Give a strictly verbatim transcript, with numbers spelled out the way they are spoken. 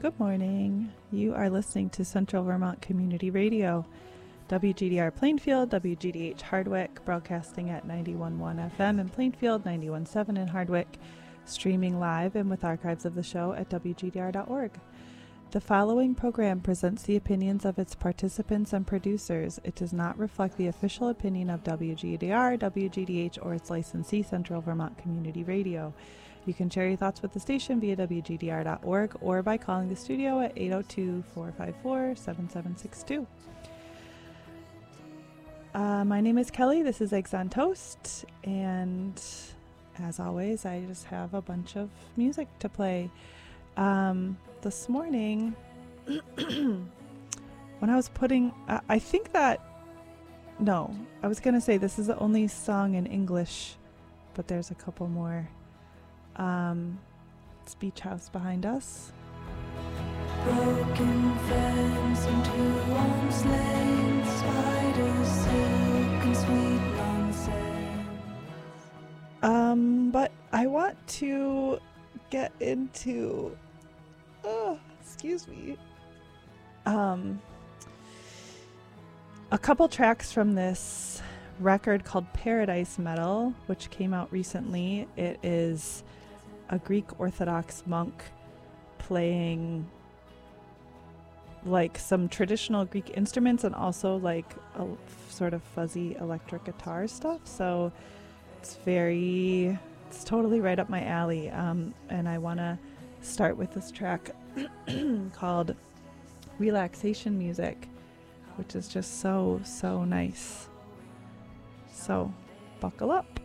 Good morning. You are listening to Central Vermont Community Radio, W G D R Plainfield, W G D H Hardwick, broadcasting at ninety-one point one F M in Plainfield, ninety-one point seven in Hardwick, streaming live and with archives of the show at W G D R dot org. The following program presents the opinions of its participants and producers. It does not reflect the official opinion of W G D R, W G D H, or its licensee, Central Vermont Community Radio. You can share your thoughts with the station via W G D R dot org or by calling the studio at eight oh two, four five four, seven seven six two. Uh, my name is Kelly. This is Eggs on Toast. And as always, I just have a bunch of music to play. Um, this morning, when I was putting, uh, I think that, no, I was going to say this is the only song in English, but there's a couple more. Um, it's Beach House behind us. Broken fence into arm's length, spiders, silk and sweet nonsense. Um, but I want to get into, oh, excuse me, um, a couple tracks from this record called Paradise Metal, which came out recently. It is a Greek Orthodox monk playing like some traditional Greek instruments and also like a sort of fuzzy electric guitar stuff. So it's very, it's totally right up my alley. Um, and I want to start with this track called Relaxation Music, which is just so, so nice. So buckle up.